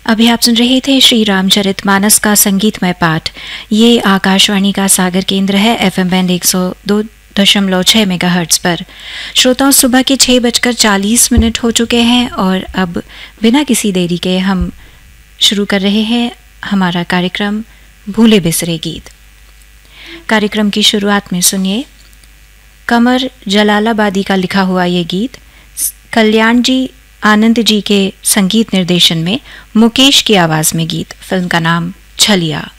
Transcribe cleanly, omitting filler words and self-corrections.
अभी आप सुन रहे थे श्री रामचरितमानस का संगीतमय पाठ। ये आकाशवाणी का सागर केंद्र है FM बैंड 102.6 मेगाहर्ट्ज पर। श्रोताओं, सुबह के 6:40 हो चुके हैं और अब बिना किसी देरी के हम शुरू कर रहे हैं हमारा कार्यक्रम भूले बिसरे गीत। कार्यक्रम की शुरुआत में सुनिए कमर जलालाबादी का लिखा हुआ ये गीत कल्याण जी आनंद जी के संगीत निर्देशन में मुकेश की आवाज में गीत। फिल्म का नाम छलिया।